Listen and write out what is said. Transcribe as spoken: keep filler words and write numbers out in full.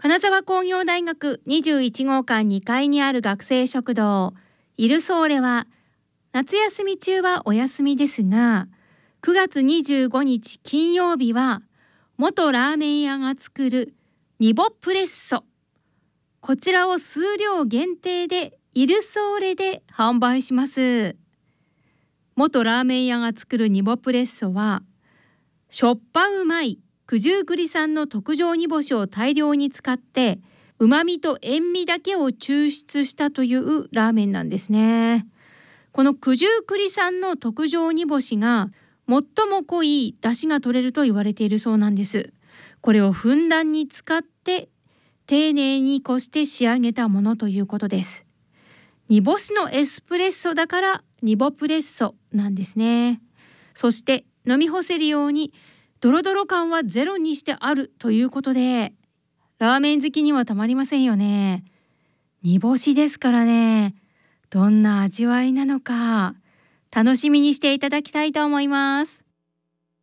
金沢工業大学にじゅういち号館にかいにある学生食堂イルソーレは夏休み中はお休みですが、くがつにじゅうごにち金曜日は元ラーメン屋が作るニボプレッソ、こちらを数量限定でイルソーレで販売します。元ラーメン屋が作るニボプレッソはしょっぱうまい九十九里産の特上煮干しを大量に使ってうまみと塩味だけを抽出したというラーメンなんですね。この九十九里産の特上煮干しが最も濃い出汁が取れると言われているそうなんです。これをふんだんに使って丁寧にこして仕上げたものということです。煮干しのエスプレッソだからニボプレッソなんですね。そして飲み干せるようにドロドロ感はゼロにしてあるということで、ラーメン好きにはたまりませんよね。煮干しですからね、どんな味わいなのか楽しみにしていただきたいと思います。